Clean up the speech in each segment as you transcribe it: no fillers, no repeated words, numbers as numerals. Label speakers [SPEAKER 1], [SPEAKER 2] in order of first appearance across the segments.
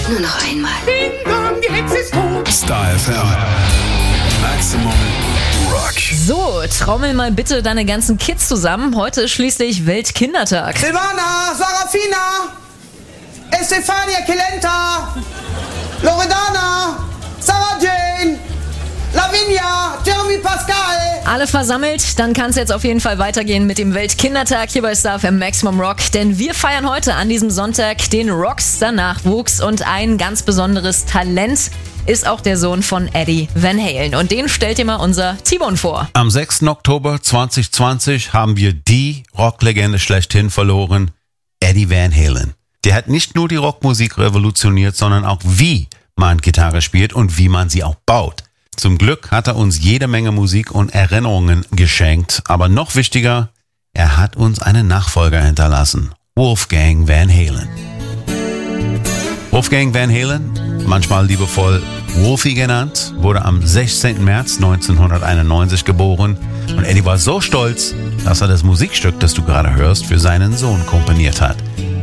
[SPEAKER 1] Nur noch einmal.
[SPEAKER 2] Ding Dong, die Hexe ist tot.
[SPEAKER 3] Star FM. Maximum Rock.
[SPEAKER 4] So, trommel mal bitte deine ganzen Kids zusammen. Heute ist schließlich Weltkindertag.
[SPEAKER 5] Silvana, Sarafina, Estefania Kelenta, Loredana, Sarah Jane, Lavinia, Jeremy Pascal.
[SPEAKER 4] Alle versammelt, dann kann es jetzt auf jeden Fall weitergehen mit dem Weltkindertag hier bei Star FM Maximum Rock. Denn wir feiern heute an diesem Sonntag den Rockstar-Nachwuchs und ein ganz besonderes Talent ist auch der Sohn von Eddie Van Halen. Und den stellt dir mal unser T-Bone vor.
[SPEAKER 6] Am 6. Oktober 2020 haben wir die Rocklegende schlechthin verloren, Eddie Van Halen. Der hat nicht nur die Rockmusik revolutioniert, sondern auch wie man Gitarre spielt und wie man sie auch baut. Zum Glück hat er uns jede Menge Musik und Erinnerungen geschenkt. Aber noch wichtiger, er hat uns einen Nachfolger hinterlassen, Wolfgang Van Halen. Wolfgang Van Halen, manchmal liebevoll Wolfie genannt, wurde am 16. März 1991 geboren. Und Eddie war so stolz, dass er das Musikstück, das du gerade hörst, für seinen Sohn komponiert hat.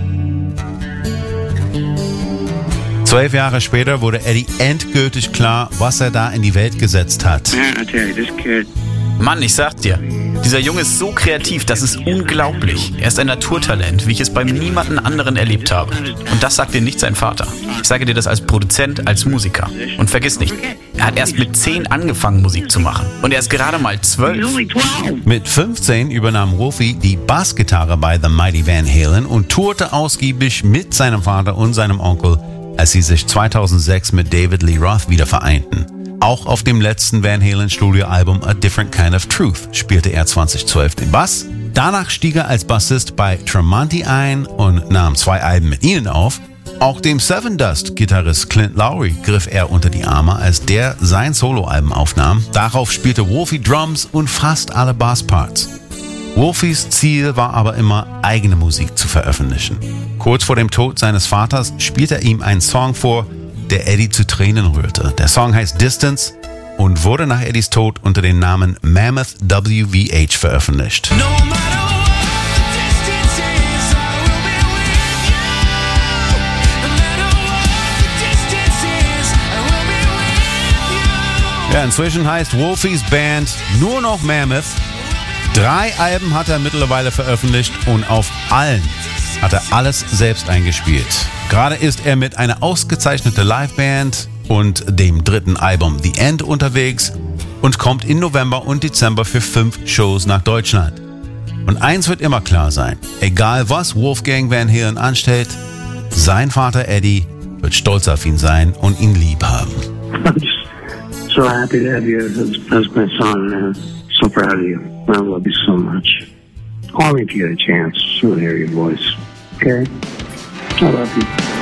[SPEAKER 6] 12 Jahre später wurde Eddie endgültig klar, was er da in die Welt gesetzt hat.
[SPEAKER 7] Mann, ich sag dir, dieser Junge ist so kreativ, das ist unglaublich. Er ist ein Naturtalent, wie ich es bei niemandem anderen erlebt habe. Und das sagt dir nicht sein Vater. Ich sage dir das als Produzent, als Musiker. Und vergiss nicht, er hat erst mit 10 angefangen, Musik zu machen. Und er ist gerade mal 12.
[SPEAKER 6] Mit 15 übernahm Wolfie die Bassgitarre bei The Mighty Van Halen und tourte ausgiebig mit seinem Vater und seinem Onkel, als sie sich 2006 mit David Lee Roth wieder vereinten. Auch auf dem letzten Van Halen Studioalbum A Different Kind of Truth spielte er 2012 den Bass. Danach stieg er als Bassist bei Tremonti ein und nahm 2 Alben mit ihnen auf. Auch dem Seven Dust-Gitarrist Clint Lowry griff er unter die Arme, als der sein Soloalbum aufnahm. Darauf spielte Wolfie Drums und fast alle Bassparts. Wolfies Ziel war aber immer, eigene Musik zu veröffentlichen. Kurz vor dem Tod seines Vaters spielte er ihm einen Song vor, der Eddie zu Tränen rührte. Der Song heißt Distance und wurde nach Eddies Tod unter dem Namen Mammoth WVH veröffentlicht. Ja, inzwischen heißt Wolfies Band nur noch Mammoth. 3 Alben hat er mittlerweile veröffentlicht und auf allen hat er alles selbst eingespielt. Gerade ist er mit einer ausgezeichneten Liveband und dem 3. Album The End unterwegs und kommt in November und Dezember für 5 Shows nach Deutschland. Und eins wird immer klar sein, egal was Wolfgang Van Halen anstellt, sein Vater Eddie wird stolz auf ihn sein und ihn lieb haben.
[SPEAKER 8] I'm just so happy to have you as my son, man. So proud of you. I love you so much. Call me if you get a chance. I want to hear your voice. Okay? I love you.